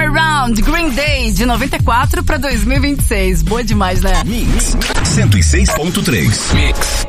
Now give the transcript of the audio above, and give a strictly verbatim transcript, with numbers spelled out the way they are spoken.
Around, Green Day, de noventa e quatro pra dois mil e vinte e seis. Boa demais, né? Mix cento e seis ponto três. Mix.